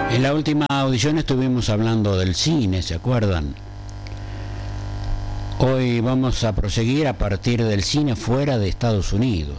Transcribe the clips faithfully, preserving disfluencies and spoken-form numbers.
En la última audición estuvimos hablando del cine, ¿se acuerdan? Hoy vamos a proseguir a partir del cine fuera de Estados Unidos.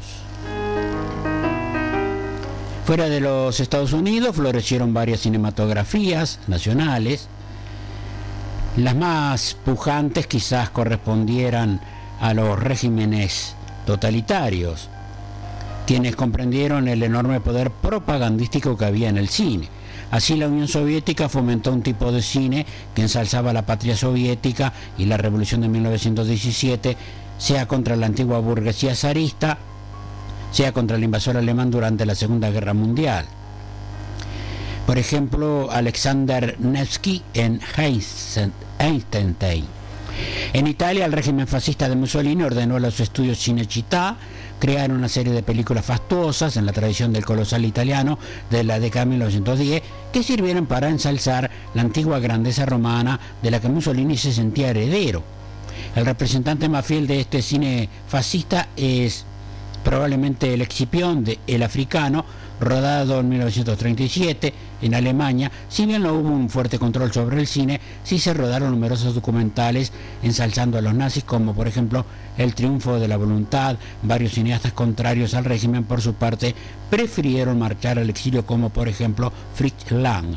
Fuera de los Estados Unidos florecieron varias cinematografías nacionales. Las más pujantes quizás correspondieran a los regímenes totalitarios, quienes comprendieron el enorme poder propagandístico que había en el cine. Así, la Unión Soviética fomentó un tipo de cine que ensalzaba la patria soviética y la revolución de mil novecientos diecisiete, sea contra la antigua burguesía zarista, sea contra el invasor alemán durante la Segunda Guerra Mundial. Por ejemplo, Alexander Nevsky en Eisenstein. En Italia, el régimen fascista de Mussolini ordenó a los estudios Cinecittà crear una serie de películas fastuosas en la tradición del colosal italiano de la década de mil novecientos diez, que sirvieron para ensalzar la antigua grandeza romana de la que Mussolini se sentía heredero. El representante más fiel de este cine fascista es probablemente el Excipión de El Africano, rodado en mil novecientos treinta y siete en Alemania. Si bien no hubo un fuerte control sobre el cine, sí se rodaron numerosos documentales ensalzando a los nazis, como por ejemplo El triunfo de la voluntad. Varios cineastas contrarios al régimen, por su parte, prefirieron marchar al exilio, como por ejemplo Fritz Lang.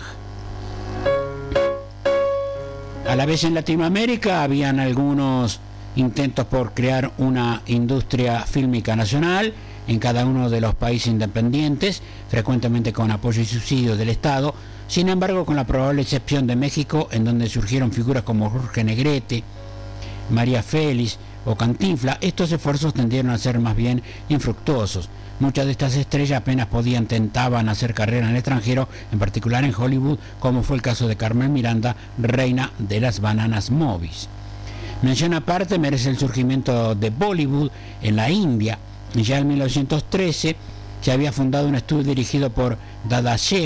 A la vez, en Latinoamérica habían algunos intentos por crear una industria fílmica nacional en cada uno de los países independientes, frecuentemente con apoyo y subsidio del Estado. Sin embargo, con la probable excepción de México, en donde surgieron figuras como Jorge Negrete, María Félix o Cantinflas, estos esfuerzos tendieron a ser más bien infructuosos. Muchas de estas estrellas apenas podían tentaban hacer carrera en el extranjero, en particular en Hollywood, como fue el caso de Carmen Miranda, reina de las bananas movies. Mención aparte merece el surgimiento de Bollywood en la India. Ya en mil novecientos trece se había fundado un estudio dirigido por Dadashev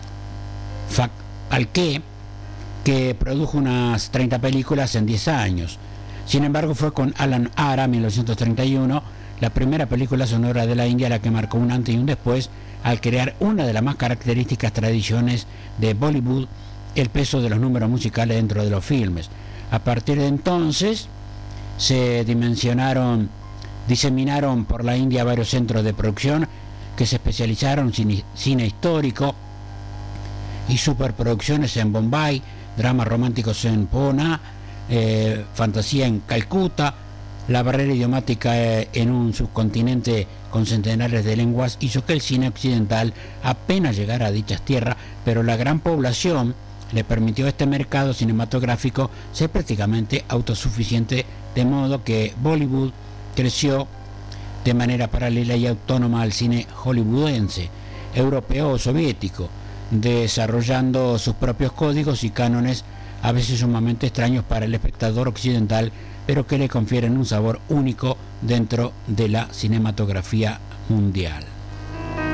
Phalke, que produjo unas treinta películas en diez años. Sin embargo, fue con Alan Ara, mil novecientos treinta y uno, la primera película sonora de la India, la que marcó un antes y un después, al crear una de las más características tradiciones de Bollywood, el peso de los números musicales dentro de los filmes. A partir de entonces se dimensionaron, diseminaron por la India varios centros de producción que se especializaron en cine, cine histórico y superproducciones en Bombay, dramas románticos en Pune, eh, fantasía en Calcuta. La barrera idiomática eh, en un subcontinente con centenares de lenguas hizo que el cine occidental apenas llegara a dichas tierras, pero la gran población le permitió a este mercado cinematográfico ser prácticamente autosuficiente, de modo que Bollywood creció de manera paralela y autónoma al cine hollywoodense, europeo o soviético, desarrollando sus propios códigos y cánones, a veces sumamente extraños para el espectador occidental, pero que le confieren un sabor único dentro de la cinematografía mundial.